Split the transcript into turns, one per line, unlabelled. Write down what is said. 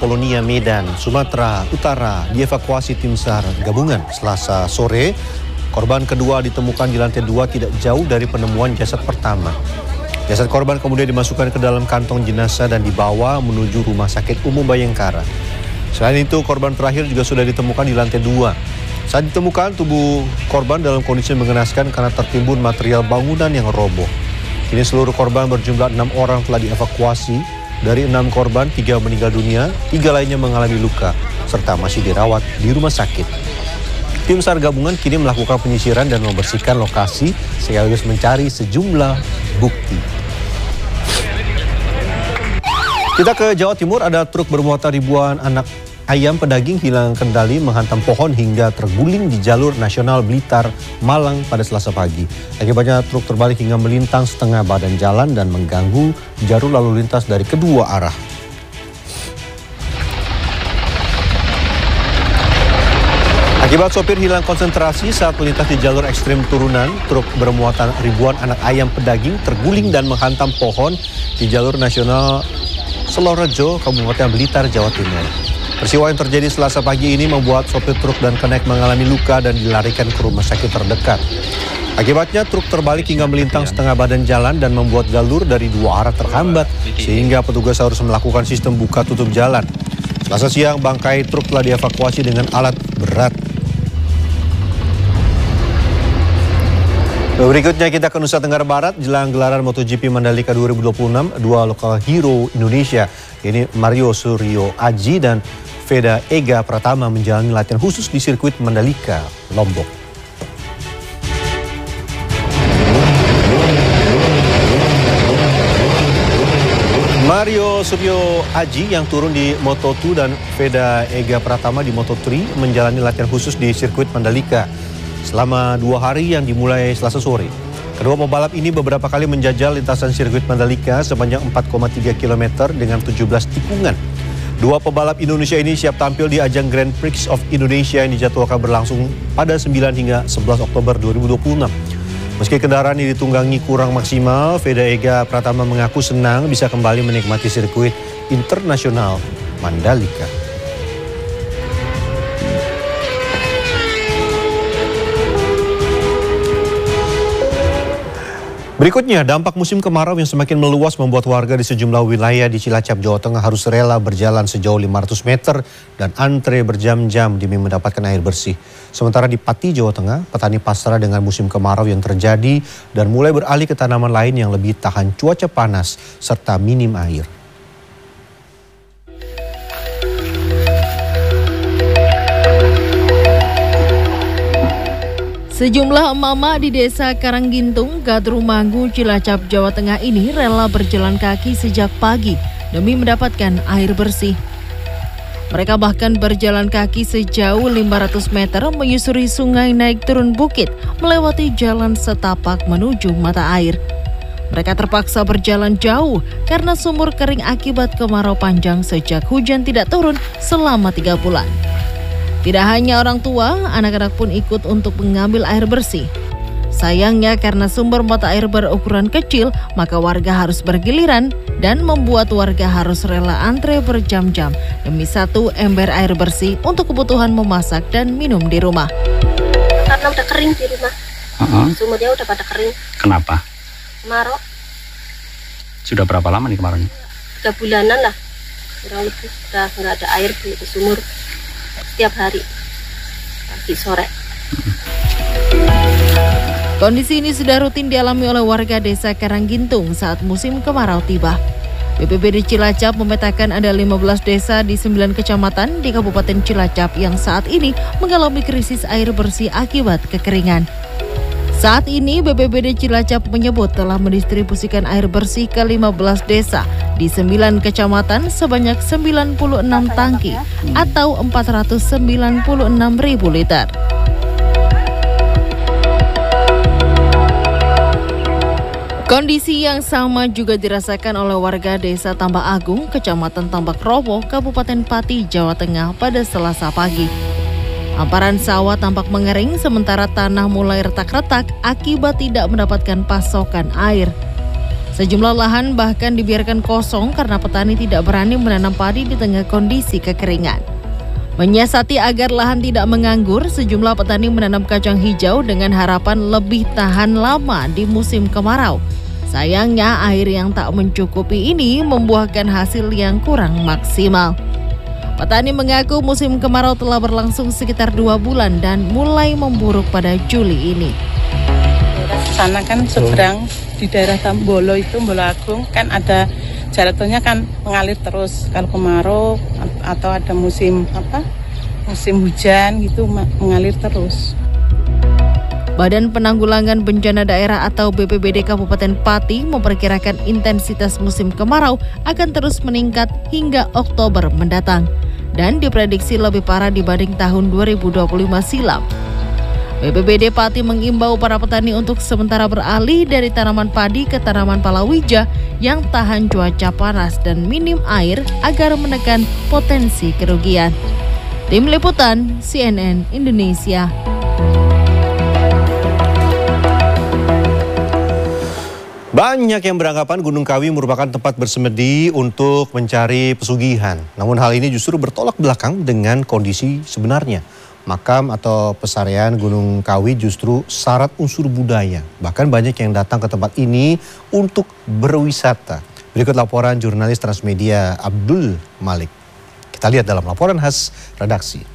Polonia, Medan, Sumatera Utara dievakuasi tim SAR gabungan Selasa sore. Korban kedua ditemukan di lantai 2 tidak jauh dari penemuan jasad pertama. Jasad korban kemudian dimasukkan ke dalam kantong jenazah dan dibawa menuju Rumah Sakit Umum Bayangkara. Selain itu, korban terakhir juga sudah ditemukan di lantai 2. Saat ditemukan, tubuh korban dalam kondisi mengenaskan karena tertimbun material bangunan yang roboh. Kini seluruh korban berjumlah 6 orang telah dievakuasi. Dari 6 korban, 3 meninggal dunia, 3 lainnya mengalami luka, serta masih dirawat di rumah sakit. Tim SAR gabungan kini melakukan penyisiran dan membersihkan lokasi sekaligus mencari sejumlah bukti. Kita ke Jawa Timur, ada truk bermuatan ribuan anak ayam pedaging hilang kendali menghantam pohon hingga terguling di jalur nasional Blitar, Malang pada Selasa pagi. Akibatnya truk terbalik hingga melintang setengah badan jalan dan mengganggu jalur lalu lintas dari kedua arah. Akibat sopir hilang konsentrasi saat melintas di jalur ekstrim turunan, truk bermuatan ribuan anak ayam pedaging terguling dan menghantam pohon di jalur nasional Selorejo, Kabupaten Blitar, Jawa Timur. Peristiwa yang terjadi Selasa pagi ini membuat sopir truk dan kenek mengalami luka dan dilarikan ke rumah sakit terdekat. Akibatnya truk terbalik hingga melintang setengah badan jalan dan membuat jalur dari 2 arah terhambat sehingga petugas harus melakukan sistem buka tutup jalan. Selasa siang bangkai truk telah dievakuasi dengan alat berat. Berikutnya kita ke Nusa Tenggara Barat. Jelang gelaran MotoGP Mandalika 2026, 2 lokal hero Indonesia, ini Mario Suryo Aji dan Veda Ega Pratama menjalani latihan khusus di sirkuit Mandalika, Lombok. Mario Suryo Aji yang turun di Moto2 dan Veda Ega Pratama di Moto3 menjalani latihan khusus di sirkuit Mandalika selama 2 hari yang dimulai Selasa sore. Kedua pembalap ini beberapa kali menjajal lintasan sirkuit Mandalika sepanjang 4,3 km dengan 17 tikungan. 2 pembalap Indonesia ini siap tampil di ajang Grand Prix of Indonesia yang dijadwalkan berlangsung pada 9 hingga 11 Oktober 2026. Meski kendaraan yang ditunggangi kurang maksimal, Veda Ega Pratama mengaku senang bisa kembali menikmati sirkuit internasional Mandalika. Berikutnya, dampak musim kemarau yang semakin meluas membuat warga di sejumlah wilayah di Cilacap, Jawa Tengah harus rela berjalan sejauh 500 meter dan antre berjam-jam demi mendapatkan air bersih. Sementara di Pati, Jawa Tengah, petani pasrah dengan musim kemarau yang terjadi dan mulai beralih ke tanaman lain yang lebih tahan cuaca panas serta minim air.
Sejumlah emak-emak di desa Karanggintung, Gadrumangu, Cilacap, Jawa Tengah ini rela berjalan kaki sejak pagi demi mendapatkan air bersih. Mereka bahkan berjalan kaki sejauh 500 meter menyusuri sungai naik turun bukit, melewati jalan setapak menuju mata air. Mereka terpaksa berjalan jauh karena sumur kering akibat kemarau panjang sejak hujan tidak turun selama 3 bulan. Tidak hanya orang tua, anak-anak pun ikut untuk mengambil air bersih. Sayangnya karena sumber mata air berukuran kecil, maka warga harus bergiliran dan membuat warga harus rela antre berjam-jam demi 1 ember air bersih untuk kebutuhan memasak dan minum di rumah.
Karena udah kering di rumah, sumurnya udah pada kering.
Kenapa?
Kemarau.
Sudah berapa lama nih kemaraunya?
3 bulanan lah, kurang lebih udah nggak ada air di sumur. Setiap hari, pagi sore.
Kondisi ini sudah rutin dialami oleh warga desa Karanggintung saat musim kemarau tiba. BPBD Cilacap memetakan ada 15 desa di 9 kecamatan di Kabupaten Cilacap yang saat ini mengalami krisis air bersih akibat kekeringan. Saat ini BPBD Cilacap menyebut telah mendistribusikan air bersih ke 15 desa di 9 kecamatan sebanyak 96 tangki atau 496.000 liter. Kondisi yang sama juga dirasakan oleh warga desa Tambak Agung, Kecamatan Tambak Rowo, Kabupaten Pati, Jawa Tengah pada Selasa pagi. Hamparan sawah tampak mengering sementara tanah mulai retak-retak akibat tidak mendapatkan pasokan air. Sejumlah lahan bahkan dibiarkan kosong karena petani tidak berani menanam padi di tengah kondisi kekeringan. Menyiasati agar lahan tidak menganggur, sejumlah petani menanam kacang hijau dengan harapan lebih tahan lama di musim kemarau. Sayangnya air yang tak mencukupi ini membuahkan hasil yang kurang maksimal. Petani mengaku musim kemarau telah berlangsung sekitar 2 bulan dan mulai memburuk pada Juli ini.
Sana kan seberang di daerah Tambolo itu, Bolo Agung kan ada jalan tolnya kan mengalir terus. Kalau kemarau atau ada musim hujan gitu mengalir terus.
Badan Penanggulangan Bencana Daerah atau BPBD Kabupaten Pati memperkirakan intensitas musim kemarau akan terus meningkat hingga Oktober mendatang dan diprediksi lebih parah dibanding tahun 2025 silam. BPBD Pati mengimbau para petani untuk sementara beralih dari tanaman padi ke tanaman palawija yang tahan cuaca panas dan minim air agar menekan potensi kerugian. Tim Liputan CNN Indonesia.
Banyak yang beranggapan Gunung Kawi merupakan tempat bersemedi untuk mencari pesugihan. Namun hal ini justru bertolak belakang dengan kondisi sebenarnya. Makam atau pesarian Gunung Kawi justru syarat unsur budaya. Bahkan banyak yang datang ke tempat ini untuk berwisata. Berikut laporan jurnalis Transmedia Abdul Malik. Kita lihat dalam laporan khas redaksi.